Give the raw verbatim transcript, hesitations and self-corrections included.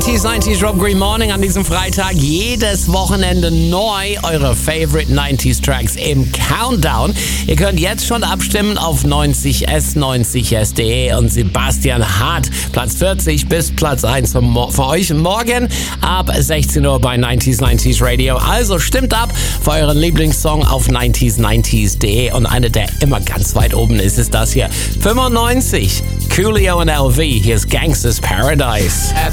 neunzig neunzig Rob Green Morning an diesem Freitag. Jedes Wochenende neu eure Favorite neunzig Tracks im Countdown. Ihr könnt jetzt schon abstimmen auf neunzig s neunzig s punkt de und Sebastian Hart Platz vierzig bis Platz eins für euch morgen ab sechzehn Uhr bei neunzig neunzig Radio. Also stimmt ab für euren Lieblingssong auf neunzig neunzig punkt de und einer, der immer ganz weit oben ist, ist das hier. fünfundneunzig. Coolio und L V. Hier ist Gangsters Paradise.